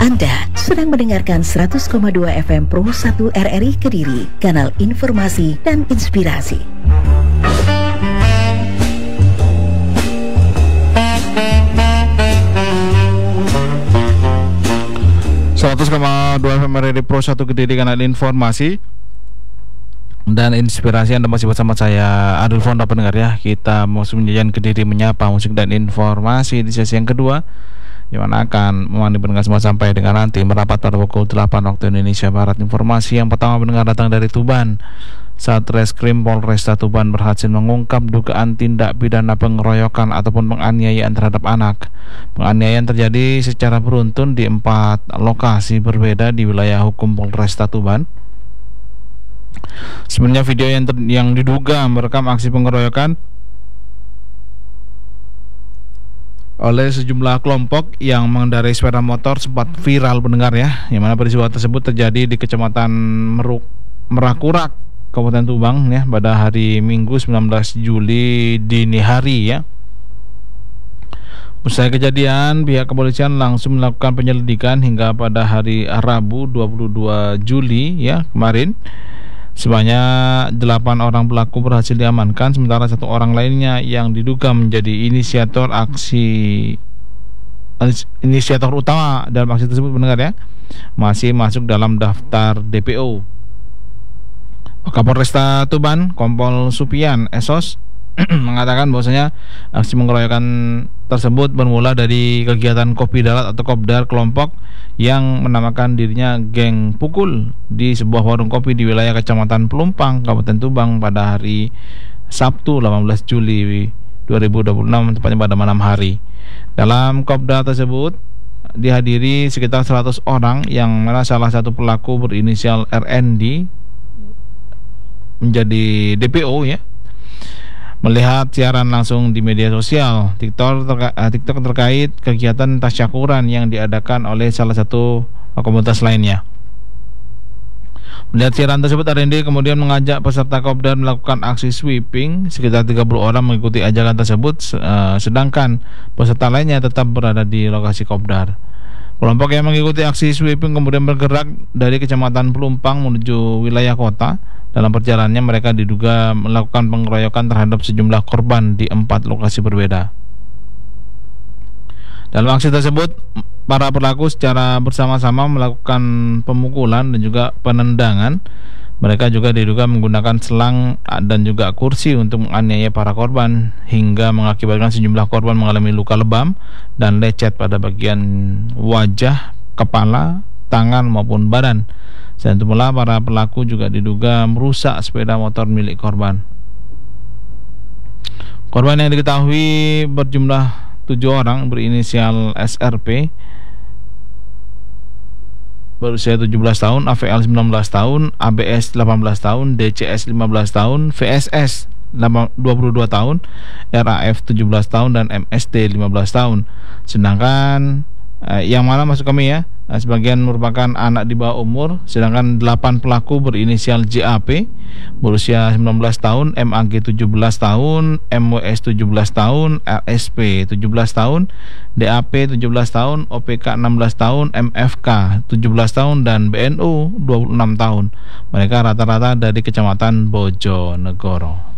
Anda sedang mendengarkan 100,2 FM Pro 1 RRI Kediri, kanal informasi dan inspirasi. FM RRI Pro 1 Kediri, kanal informasi dan inspirasi. Anda masih bersama saya Adul Fonda, pendengar ya. Kita mau menjajan Kediri menyapa musik dan informasi di sesi yang kedua, yang mana akan menemani pendengar semua sampai dengan nanti merapat pada pukul 8 waktu Indonesia Barat. Informasi yang pertama pendengar datang dari Tuban. Satreskrim Polresta Tuban berhasil mengungkap dugaan tindak pidana pengeroyokan ataupun penganiayaan terhadap anak. Penganiayaan terjadi secara beruntun di 4 lokasi berbeda di wilayah hukum Polresta Tuban. Sebenarnya video yang diduga merekam aksi pengeroyokan oleh sejumlah kelompok yang mengendarai sepeda motor sempat viral pendengar ya, yang mana peristiwa tersebut terjadi di Kecamatan Merakurak, Kabupaten Tuban ya, pada hari Minggu 19 Juli dini hari ya. Usai kejadian, pihak kepolisian langsung melakukan penyelidikan hingga pada hari Rabu 22 Juli ya kemarin. Sebanyak 8 orang pelaku berhasil diamankan, sementara 1 orang lainnya yang diduga menjadi inisiator utama dalam aksi tersebut mendengar ya, masih masuk dalam daftar DPO. Kapolresta Tuban, Kompol Supian Esos mengatakan bahwasanya aksi pengeroyokan tersebut bermula dari kegiatan kopi darat atau kopdar kelompok yang menamakan dirinya Geng Pukul di sebuah warung kopi di wilayah Kecamatan Pelumpang, Kabupaten Tuban pada hari Sabtu 18 Juli 2026, tepatnya pada malam hari. Dalam kopdar tersebut dihadiri sekitar 100 orang, yang mana salah satu pelaku berinisial RND menjadi DPO ya. Melihat siaran langsung di media sosial TikTok terkait kegiatan tasyakuran yang diadakan oleh salah satu komunitas lainnya. Melihat siaran tersebut, RND kemudian mengajak peserta kopdar melakukan aksi sweeping. Sekitar 30 orang mengikuti ajakan tersebut, sedangkan peserta lainnya tetap berada di lokasi kopdar. Kelompok yang mengikuti aksi sweeping kemudian bergerak dari Kecamatan Pelumpang menuju wilayah kota. Dalam perjalanannya mereka diduga melakukan pengeroyokan terhadap sejumlah korban di 4 lokasi berbeda. Dalam aksi tersebut, para pelaku secara bersama-sama melakukan pemukulan dan juga penendangan. Mereka juga diduga menggunakan selang dan juga kursi untuk menganiaya para korban, hingga mengakibatkan sejumlah korban mengalami luka lebam dan lecet pada bagian wajah, kepala, tangan maupun badan. Selain itu pula, para pelaku juga diduga merusak sepeda motor milik korban. Korban yang diketahui berjumlah 7 orang berinisial SRP berusia 17 tahun, AVL 19 tahun, ABS 18 tahun, DCS 15 tahun, VSS 22 tahun, RAF 17 tahun, dan MSD 15 tahun. Sedangkan yang mana masuk kami ya, sebagian merupakan anak di bawah umur. Sedangkan 8 pelaku berinisial JAP berusia 19 tahun, MAG 17 tahun, MWS 17 tahun, RSP 17 tahun, DAP 17 tahun, OPK 16 tahun, MFK 17 tahun, dan BNU 26 tahun. Mereka rata-rata dari Kecamatan Bojonegoro.